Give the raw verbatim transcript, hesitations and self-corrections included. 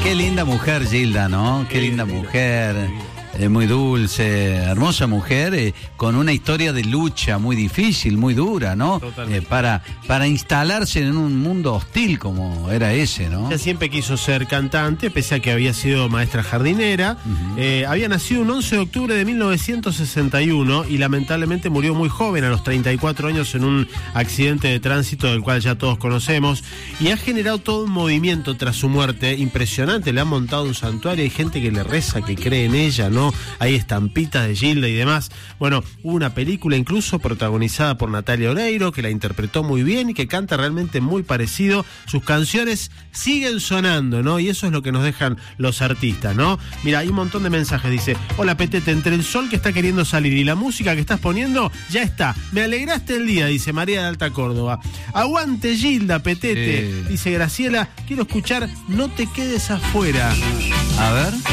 Qué linda mujer, Gilda, ¿no? Qué linda mujer. Es muy dulce, hermosa mujer, eh, con una historia de lucha muy difícil, muy dura, ¿no? Eh, para, para instalarse en un mundo hostil como era ese, ¿no? Ella siempre quiso ser cantante, pese a que había sido maestra jardinera. Uh-huh. eh, había nacido un once de octubre de mil novecientos sesenta y uno y lamentablemente murió muy joven, a los treinta y cuatro años, en un accidente de tránsito del cual ya todos conocemos. Y ha generado todo un movimiento tras su muerte impresionante. Le han montado un santuario, hay gente que le reza, que cree en ella, ¿no? Hay estampitas de Gilda y demás. Bueno, hubo una película incluso protagonizada por Natalia Oreiro, que la interpretó muy bien y que canta realmente muy parecido. Sus canciones siguen sonando, ¿no? Y eso es lo que nos dejan los artistas, ¿no? Mira, hay un montón de mensajes. Dice: hola, Petete, entre el sol que está queriendo salir y la música que estás poniendo, ya está. Me alegraste el día, dice María de Alta Córdoba. Aguante, Gilda, Petete. Sí. Dice Graciela: quiero escuchar No te quedes afuera. A ver.